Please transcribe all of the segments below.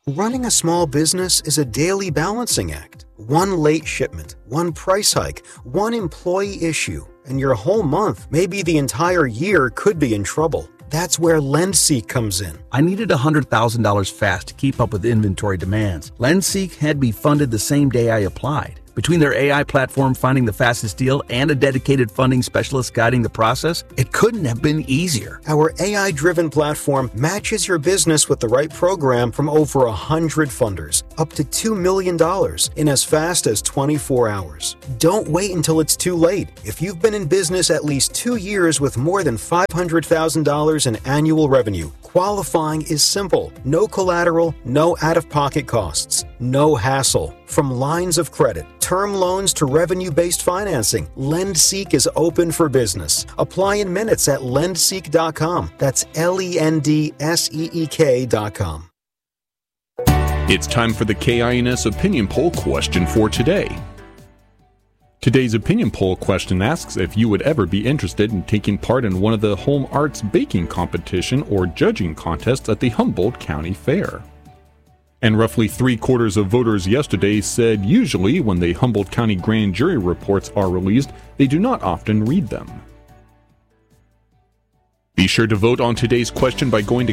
Running a small business is a daily balancing act. One late shipment, one price hike, one employee issue, and your whole month, maybe the entire year, could be in trouble. That's where LendSeek comes in. I needed $100,000 fast to keep up with inventory demands. LendSeek had me funded the same day I applied. Between their AI platform finding the fastest deal and a dedicated funding specialist guiding the process, it couldn't have been easier. Our AI-driven platform matches your business with the right program from over 100 funders, up to $2 million in as fast as 24 hours. Don't wait until it's too late. If you've been in business at least 2 years with more than $500,000 in annual revenue, qualifying is simple. No collateral, no out-of-pocket costs, no hassle. From lines of credit, term loans to revenue-based financing, LendSeek is open for business. Apply in minutes at lendseek.com. That's LENDSEEK.com. It's time for the KINS opinion poll question for today. Today's opinion poll question asks if you would ever be interested in taking part in one of the home arts baking competition or judging contests at the Humboldt County Fair. And roughly 3/4 of voters yesterday said usually when the Humboldt County grand jury reports are released, they do not often read them. Be sure to vote on today's question by going to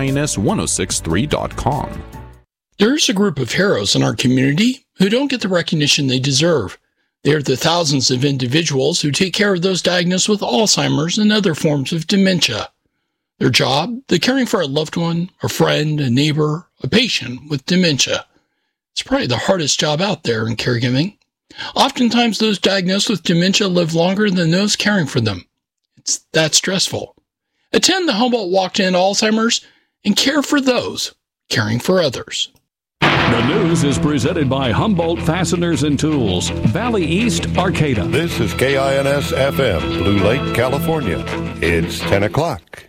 KINS1063.com. There's a group of heroes in our community who don't get the recognition they deserve. They are the thousands of individuals who take care of those diagnosed with Alzheimer's and other forms of dementia. Their job, the caring for a loved one, a friend, a neighbor, a patient with dementia. It's probably the hardest job out there in caregiving. Oftentimes those diagnosed with dementia live longer than those caring for them. It's that stressful. Attend the Humboldt Walk to End Alzheimer's and care for those caring for others. The news is presented by Humboldt Fasteners and Tools, Valley East, Arcata. This is KINS FM, Blue Lake, California. It's 10 o'clock.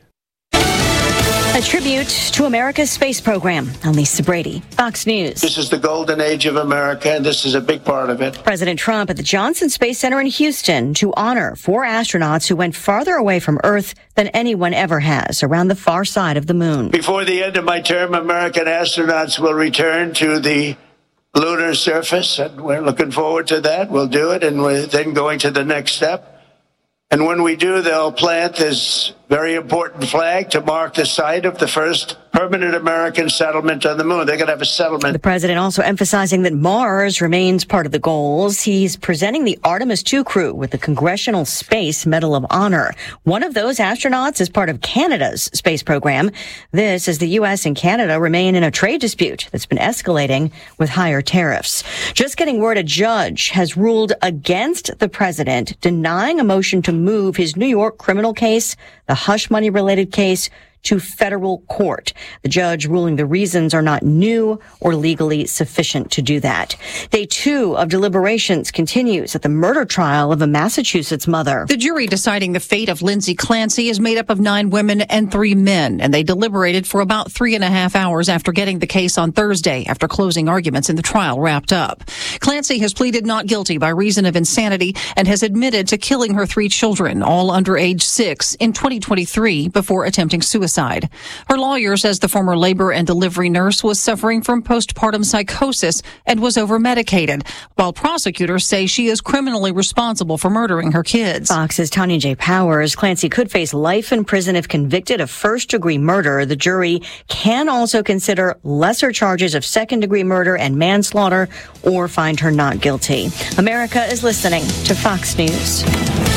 A tribute to America's space program. I'm Lisa Brady, Fox News. This is the golden age of America, and this is a big part of it. President Trump at the Johnson Space Center in Houston to honor 4 astronauts who went farther away from Earth than anyone ever has, around the far side of the moon. Before the end of my term, American astronauts will return to the lunar surface, and we're looking forward to that. We'll do it, and we're then going to the next step. And when we do, they'll plant this very important flag to mark the site of the first permanent American settlement on the moon. They're going to have a settlement. The president also emphasizing that Mars remains part of the goals. He's presenting the Artemis II crew with the Congressional Space Medal of Honor. One of those astronauts is part of Canada's space program. This as the U.S. and Canada remain in a trade dispute that's been escalating with higher tariffs. Just getting word, a judge has ruled against the president, denying a motion to move his New York criminal case, the hush money related case, to federal court. The judge ruling the reasons are not new or legally sufficient to do that. Day 2 of deliberations continues at the murder trial of a Massachusetts mother. The jury deciding the fate of Lindsay Clancy is made up of 9 women and 3 men, and they deliberated for about 3.5 hours after getting the case on Thursday, after closing arguments in the trial wrapped up. Clancy has pleaded not guilty by reason of insanity and has admitted to killing her 3 children, all under age 6, in 2023 before attempting suicide. Her lawyer says the former labor and delivery nurse was suffering from postpartum psychosis and was over-medicated, while prosecutors say she is criminally responsible for murdering her kids. Fox's Tanya J. Powers. Clancy could face life in prison if convicted of first-degree murder. The jury can also consider lesser charges of second-degree murder and manslaughter or find her not guilty. America is listening to Fox News.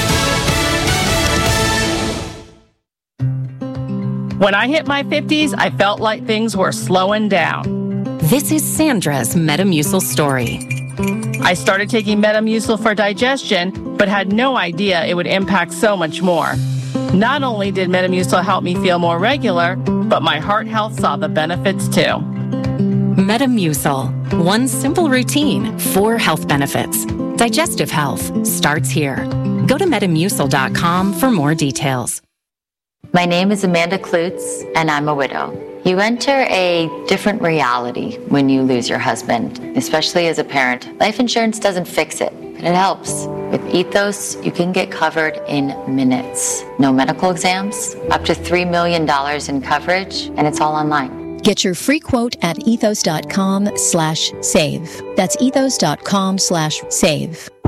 When I hit my 50s, I felt like things were slowing down. This is Sandra's Metamucil story. I started taking Metamucil for digestion, but had no idea it would impact so much more. Not only did Metamucil help me feel more regular, but my heart health saw the benefits too. Metamucil, one simple routine, 4 health benefits. Digestive health starts here. Go to Metamucil.com for more details. My name is Amanda Klutz, and I'm a widow. You enter a different reality when you lose your husband, especially as a parent. Life insurance doesn't fix it, but it helps. With Ethos, you can get covered in minutes. No medical exams, up to $3 million in coverage, and it's all online. Get your free quote at ethos.com/save. That's ethos.com/save.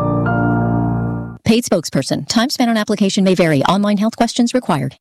Paid spokesperson. Time spent on application may vary. Online health questions required.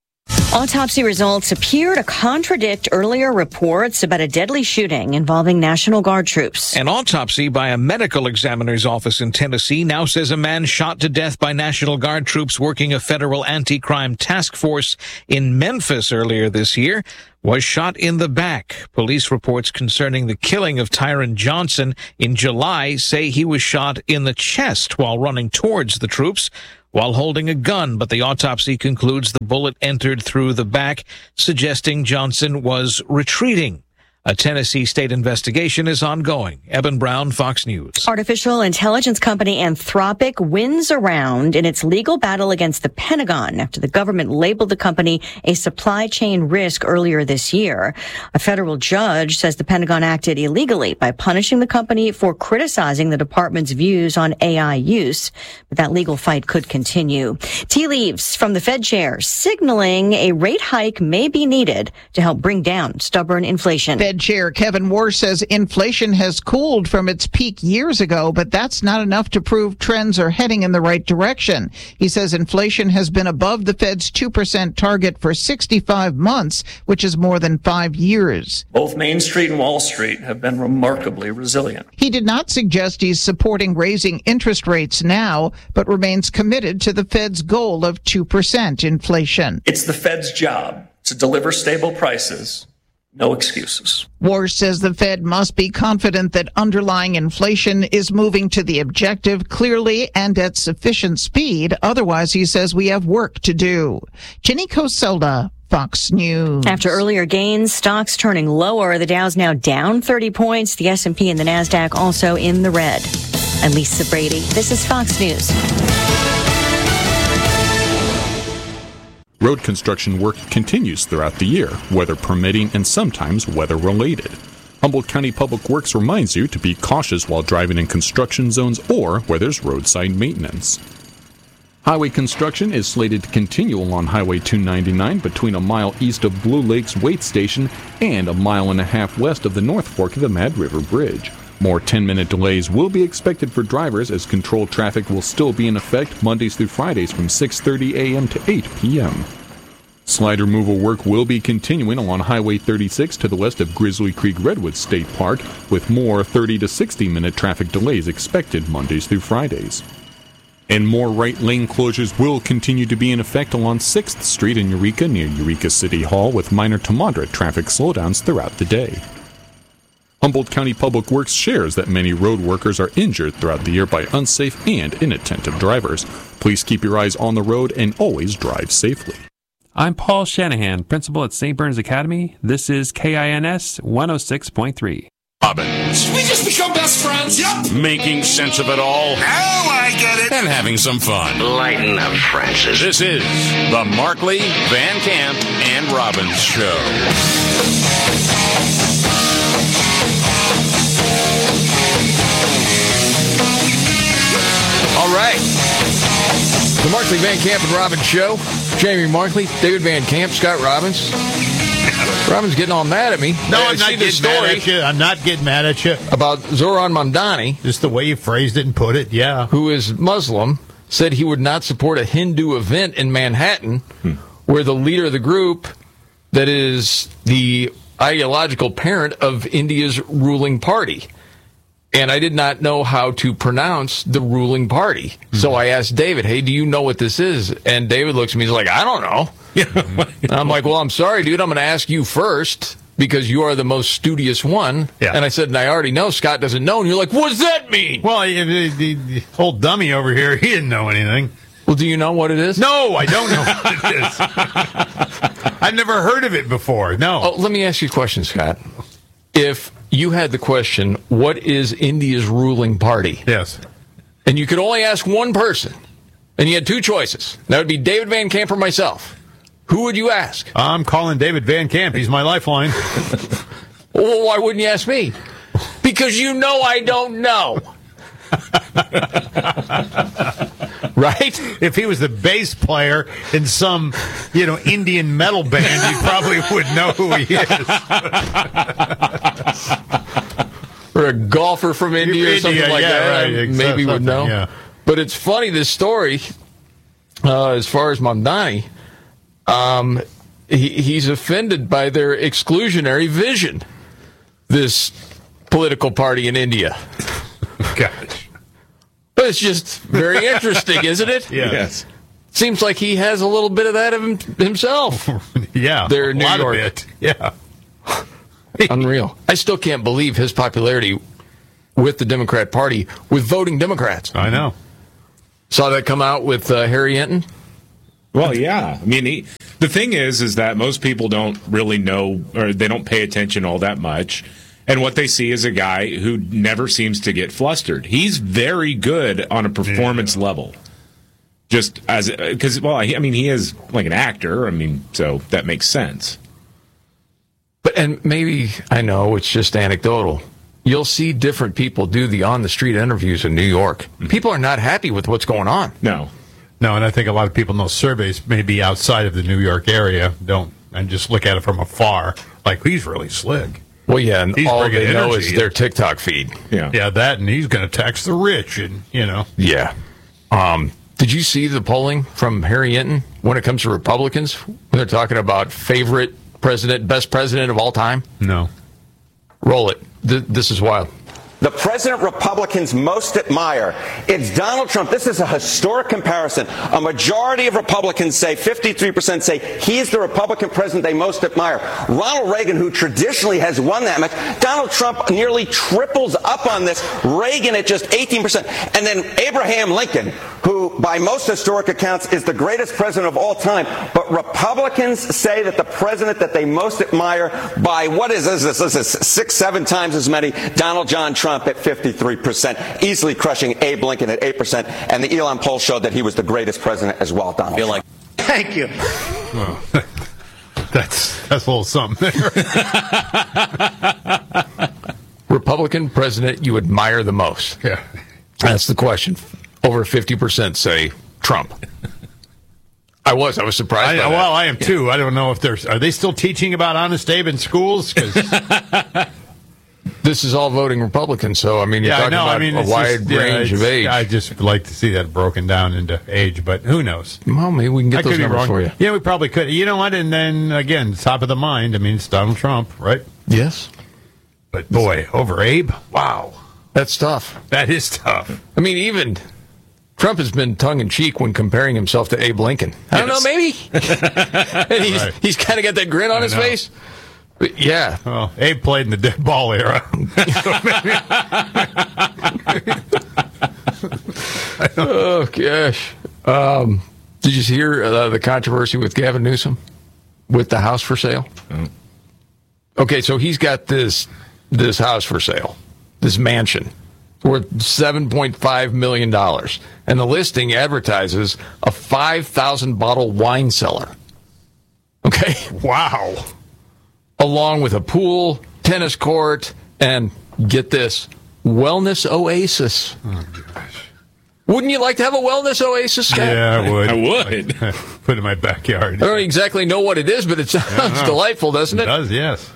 Autopsy results appear to contradict earlier reports about a deadly shooting involving National Guard troops. An autopsy by a medical examiner's office in Tennessee now says a man shot to death by National Guard troops working a federal anti-crime task force in Memphis earlier this year was shot in the back. Police reports concerning the killing of Tyron Johnson in July say he was shot in the chest while running towards the troops while holding a gun, but the autopsy concludes the bullet entered through the back, suggesting Johnson was retreating. A Tennessee state investigation is ongoing. Eben Brown, Fox News. Artificial intelligence company Anthropic wins around in its legal battle against the Pentagon after the government labeled the company a supply chain risk earlier this year. A federal judge says the Pentagon acted illegally by punishing the company for criticizing the department's views on AI use. But that legal fight could continue. Tea leaves from the Fed chair signaling a rate hike may be needed to help bring down stubborn inflation. Fed Chair Kevin Warsh says inflation has cooled from its peak years ago, but that's not enough to prove trends are heading in the right direction. He says inflation has been above the Fed's 2% target for 65 months, which is more than 5 years. Both Main Street and Wall Street have been remarkably resilient. He did not suggest he's supporting raising interest rates now, but remains committed to the Fed's goal of 2% inflation. It's the Fed's job to deliver stable prices. No excuses. Warsh says the Fed must be confident that underlying inflation is moving to the objective clearly and at sufficient speed. Otherwise, he says we have work to do. Jenny Coselda, Fox News. After earlier gains, stocks turning lower. The Dow's now down 30 points. The S&P and the NASDAQ also in the red. I'm Lisa Brady. This is Fox News. Road construction work continues throughout the year, weather permitting and sometimes weather-related. Humboldt County Public Works reminds you to be cautious while driving in construction zones or where there's roadside maintenance. Highway construction is slated to continue along Highway 299 between a mile east of Blue Lake's Wait Station and a mile and a half west of the North Fork of the Mad River Bridge. More 10-minute delays will be expected for drivers as controlled traffic will still be in effect Mondays through Fridays from 6:30 a.m. to 8 p.m. Slide removal work will be continuing along Highway 36 to the west of Grizzly Creek Redwood State Park, with more 30 to 60-minute traffic delays expected Mondays through Fridays. And more right lane closures will continue to be in effect along 6th Street in Eureka near Eureka City Hall, with minor to moderate traffic slowdowns throughout the day. Humboldt County Public Works shares that many road workers are injured throughout the year by unsafe and inattentive drivers. Please keep your eyes on the road and always drive safely. I'm Paul Shanahan, principal at St. Burns Academy. This is KINS 106.3. Robbins. Should we just become best friends? Yep. Making sense of it all. Now I get it. And having some fun. Lighten up, Francis. This is the Markley, Van Camp, and Robbins Show. All right. The Markley, Van Camp, and Robbins Show. Jamie Markley, David Van Camp, Scott Robbins. Robbins getting all mad at me. No, I'm not getting mad at you. I'm not getting mad at you. About Zoran Mamdani. Just the way you phrased it and put it, yeah. Who is Muslim, said he would not support a Hindu event in Manhattan where the leader of the group, that is the ideological parent of India's ruling party. And I did not know how to pronounce the ruling party. So I asked David, hey, do you know what this is? And David looks at me, he's like, I don't know. And I'm like, well, I'm sorry, dude. I'm going to ask you first because you are the most studious one. Yeah. And I said, and I already know Scott doesn't know. And you're like, what does that mean? Well, the old dummy over here, he didn't know anything. Well, do you know what it is? No, I don't know what it is. I've never heard of it before. No. Oh, let me ask you a question, Scott. If you had the question, what is India's ruling party? Yes. And you could only ask one person, and you had two choices. That would be David Van Camp or myself. Who would you ask? I'm calling David Van Camp. He's my lifeline. Well, why wouldn't you ask me? Because you know I don't know. Right? If he was the bass player in some, Indian metal band, you probably would know who he is. Or a golfer from India or something like that. Right, maybe would know. Yeah. But it's funny, this story, as far as Mamdani, he's offended by their exclusionary vision, this political party in India. Gosh. But it's just very interesting, isn't it? Yes. Seems like he has a little bit of that of himself. Yeah. There in New York. York. Yeah. Unreal. I still can't believe his popularity with the Democrat Party, with voting Democrats. I know. Saw that come out with Harry Enton? Well, yeah. I mean, the thing is that most people don't really know, or they don't pay attention all that much. And what they see is a guy who never seems to get flustered. He's very good on a performance level. Just as, because, well, he is like an actor. So that makes sense. And maybe, I know it's just anecdotal, you'll see different people do the on-the-street interviews in New York. People are not happy with what's going on. No, and I think a lot of people know surveys maybe outside of the New York area and just look at it from afar, like, he's really slick. Well, yeah, and all they know is their TikTok feed. Yeah, that, and he's going to tax the rich, and, Yeah. Did you see the polling from Harry Enton when it comes to Republicans? When they're talking about favorite president, best president of all time? No. Roll it. This is wild. The president Republicans most admire, it's Donald Trump. This is a historic comparison. A majority of Republicans say, 53% say, he's the Republican president they most admire. Ronald Reagan, who traditionally has won that much, Donald Trump nearly triples up on this. Reagan at just 18%. And then Abraham Lincoln, who by most historic accounts is the greatest president of all time. But Republicans say that the president that they most admire by, what is this? This is 6-7 times as many, Donald John Trump at 53%, easily crushing Abe Lincoln at 8%, and the Elon poll showed that he was the greatest president as well, Donald Trump. Thank you. Well, that's a little something there. Republican president you admire the most? Yeah. That's the question. Over 50% say Trump. I was surprised by that. Well, I am too. I don't know if are they still teaching about Honest Abe in schools? This is all voting Republican, so, you're talking about a wide range of age. I just like to see that broken down into age, but who knows? Well, maybe we can get those numbers for you. Yeah, we probably could. You know what? And then, again, top of the mind, it's Donald Trump, right? Yes. But, boy, over Abe? Wow. That's tough. That is tough. Even Trump has been tongue-in-cheek when comparing himself to Abe Lincoln. I don't know, maybe. And he's kind of got that grin on his face. But yeah. Well, Abe played in the dead ball era. Oh, gosh. Did you hear the controversy with Gavin Newsom with the house for sale? Mm. Okay, so he's got this house for sale, this mansion, worth $7.5 million. And the listing advertises a 5,000-bottle wine cellar. Okay? Wow. Along with a pool, tennis court, and, get this, wellness oasis. Oh, gosh. Wouldn't you like to have a wellness oasis, Scott? Yeah, I would. I would. Put it in my backyard. I don't exactly know what it is, but it sounds delightful, doesn't it? It does, yes.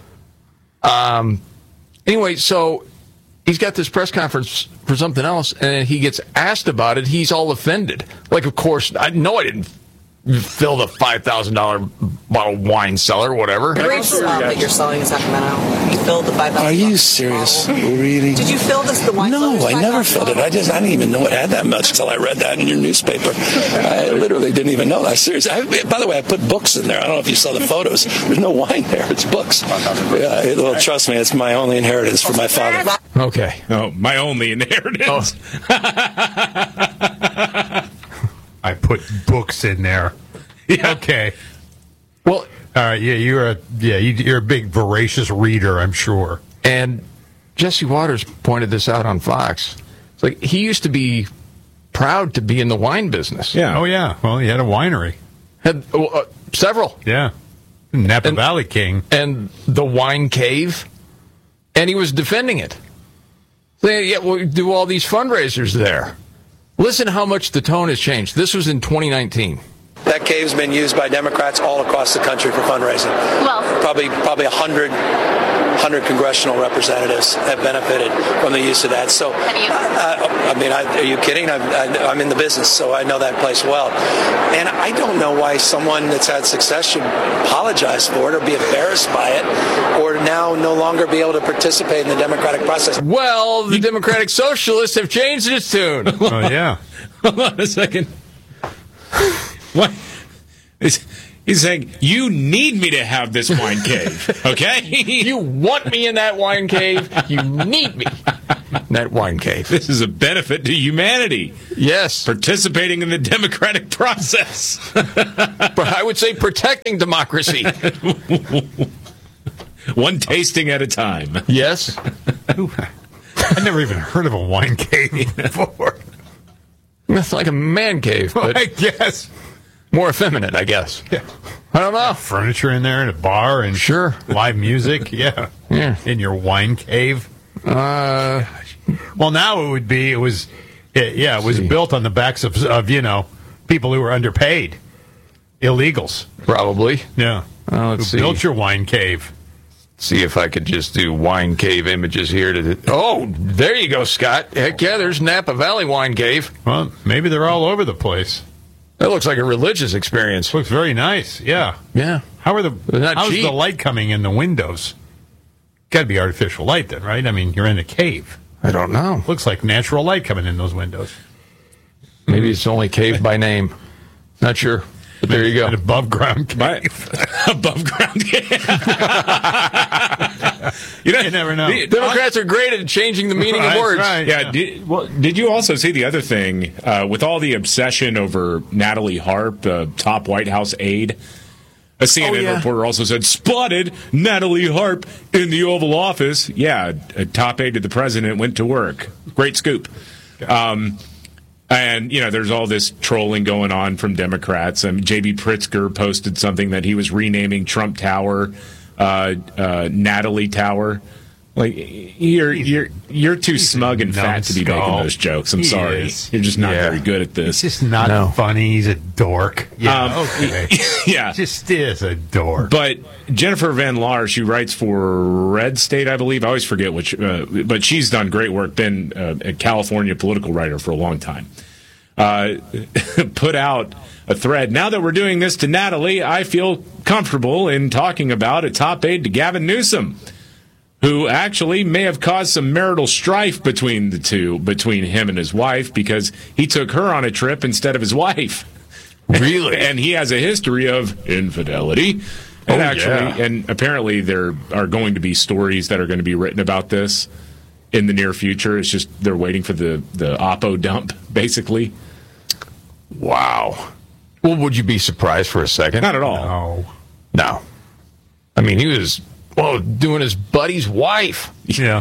Anyway, so he's got this press conference for something else, and he gets asked about it. He's all offended. Like, of course, I didn't fill the $5,000 bottle wine cellar or whatever. Grapes that you're selling in Sacramento. You filled the $5,000. Are you serious? Really? Did you fill the wine? No, I never filled it. I didn't even know it had that much until I read that in your newspaper. I literally didn't even know that. Seriously. By the way, I put books in there. I don't know if you saw the photos. There's no wine there. It's books. Yeah, well, trust me, it's my only inheritance from my father. Okay. Oh, my only inheritance. I put books in there. Yeah. Okay. Well, all right. Yeah, you're a big voracious reader, I'm sure. And Jesse Waters pointed this out on Fox. It's like he used to be proud to be in the wine business. Yeah. Oh yeah. Well, he had a winery. Had several. Yeah. Napa Valley King and the Wine Cave, and he was defending it. Saying, yeah, we'll do all these fundraisers there. Listen how much the tone has changed. This was in 2019. That cave's been used by Democrats all across the country for fundraising. Well, probably 100 congressional representatives have benefited from the use of that. So, are you kidding? I'm in the business, so I know that place well. And I don't know why someone that's had success should apologize for it or be embarrassed by it or now no longer be able to participate in the democratic process. Well, the Democratic Socialists have changed its tune. Oh, yeah. Hold on a second. What? He's saying, you need me to have this wine cave, okay? You want me in that wine cave. You need me in that wine cave. This is a benefit to humanity. Yes. Participating in the democratic process. But I would say protecting democracy. One tasting at a time. Yes. I've never even heard of a wine cave before. It's like a man cave, but I guess. More effeminate, I guess. Yeah. I don't know. Furniture in there and a bar and sure live music. Yeah. In your wine cave. Well, now it was built on the backs of people who were underpaid, illegals. Probably. Yeah. Let's see. Built your wine cave. See if I could just do wine cave images here. Oh, there you go, Scott. Heck yeah, there's Napa Valley Wine Cave. Well, maybe they're all over the place. That looks like a religious experience. Looks very nice. Yeah. Yeah. How's the light coming in the windows? Got to be artificial light then, right? I mean, you're in a cave. I don't know. Looks like natural light coming in those windows. Maybe it's only cave by name. Not sure. But there you go. An above ground cave. Above ground cave. You never know. Democrats are great at changing the meaning of words. Right, yeah. Did you also see the other thing with all the obsession over Natalie Harp, the top White House aide? A CNN reporter also said, spotted Natalie Harp in the Oval Office. Yeah, a top aide to the president went to work. Great scoop. And, there's all this trolling going on from Democrats. J.B. Pritzker posted something that he was renaming Trump Tower Natalie Tower. Like, you're too smug and fat to be making those jokes. I'm sorry. You're just not very good at this. He's just not funny. He's a dork. Yeah, okay. Yeah. Just is a dork. But Jennifer Van Laar, she writes for Red State, I believe. I always forget which, but she's done great work, been a California political writer for a long time. Put out a thread. Now that we're doing this to Natalie, I feel comfortable in talking about a top aide to Gavin Newsom, who actually may have caused some marital strife between him and his wife, because he took her on a trip instead of his wife. Really? And he has a history of infidelity. And and apparently there are going to be stories that are going to be written about this in the near future. It's just they're waiting for the Oppo dump, basically. Wow. Well, would you be surprised for a second? Not at all. No. I mean, he was doing his buddy's wife. Yeah.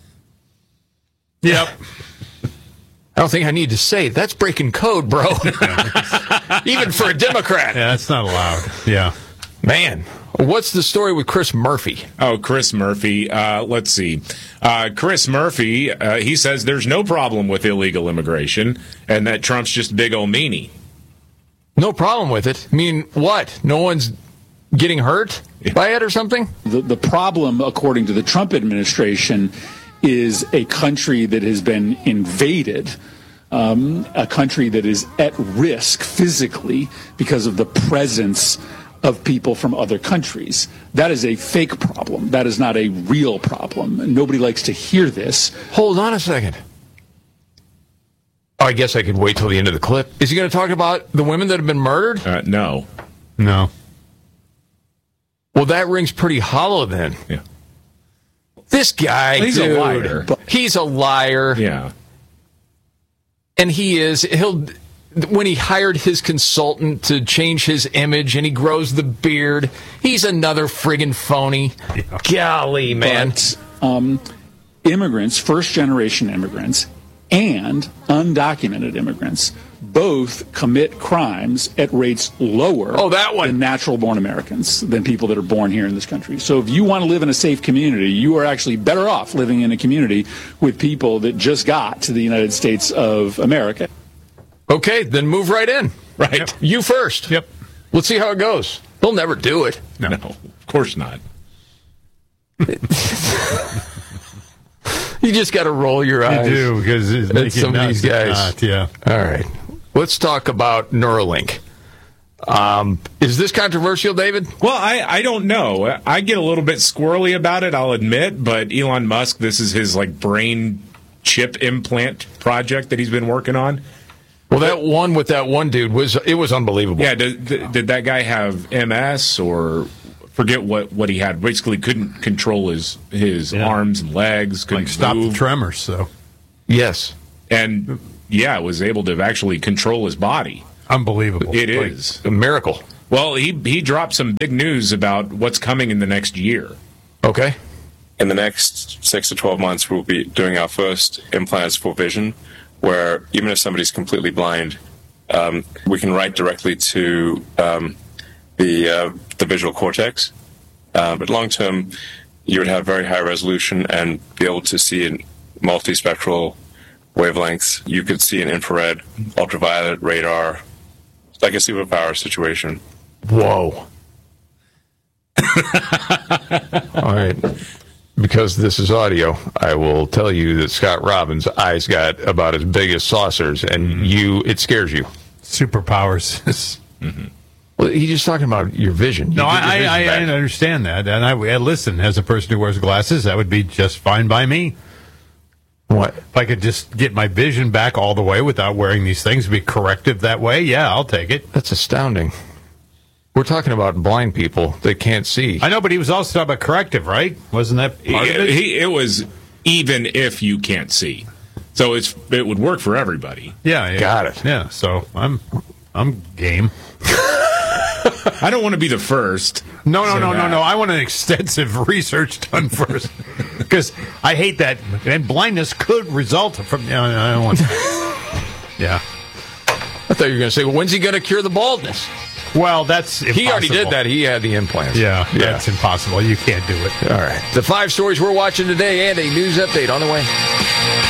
Yep. I don't think I need to say that's breaking code, bro. Even for a Democrat. Yeah, that's not allowed. Yeah. Man, what's the story with Chris Murphy? Oh, Chris Murphy. Let's see. Chris Murphy, he says there's no problem with illegal immigration and that Trump's just a big old meanie. No problem with it? I mean, what? No one's getting hurt by it or something? The problem, according to the Trump administration, is a country that has been invaded, a country that is at risk physically because of the presence of people from other countries. That is a fake problem. That is not a real problem. Nobody likes to hear this. Hold on a second. Oh, I guess I could wait till the end of the clip. Is he going to talk about the women that have been murdered? No. No. Well, that rings pretty hollow then. Yeah. This guy, he's a liar. He's a liar. Yeah. And when he hired his consultant to change his image and he grows the beard, he's another friggin' phony. Yeah. Golly, man. But, immigrants, first-generation immigrants, and undocumented immigrants both commit crimes at rates lower than natural-born Americans, than people that are born here in this country. So if you want to live in a safe community, you are actually better off living in a community with people that just got to the United States of America. Okay, then move right in. Right. Yep. You first. Yep. Let's see how it goes. They'll never do it. No, of course not. You just got to roll your eyes. You do, because at some of these guys. Yeah. All right. Let's talk about Neuralink. Is this controversial, David? Well, I don't know. I get a little bit squirrely about it, I'll admit, but Elon Musk, this is his brain chip implant project that he's been working on. Well, that one with that one dude was unbelievable. Yeah, did that guy have MS or forget what he had? Basically couldn't control his arms and legs, couldn't stop move. the tremors, so. Yes. And was able to actually control his body. Unbelievable. It is a miracle. Well, he dropped some big news about what's coming in the next year. Okay. In the next 6 to 12 months, we'll be doing our first implants for vision, where even if somebody's completely blind, we can write directly to the visual cortex. But long term, you would have very high resolution and be able to see in multispectral wavelengths. You could see in infrared, ultraviolet, radar, like a superpower situation. Whoa. All right. Because this is audio, I will tell you that Scott Robbins' eyes got about as big as saucers, and it scares you. Superpowers. Mm-hmm. Well, he's just talking about your vision. No, I understand that. And I listen, as a person who wears glasses, that would be just fine by me. What? If I could just get my vision back all the way without wearing these things, be corrective that way, yeah, I'll take it. That's astounding. We're talking about blind people that can't see. I know, but he was also talking about corrective, right? Wasn't that part of it? It was even if you can't see. So it would work for everybody. Yeah. Got it. Yeah, so I'm game. I don't want to be the first. No. I want an extensive research done first. Because I hate that. And blindness could result from... I don't want Yeah. I thought you were going to say, well, when's he going to cure the baldness? Well, that's impossible. He already did that. He had the implants. Yeah, that's impossible. You can't do it. All right. The 5 stories we're watching today and a news update on the way.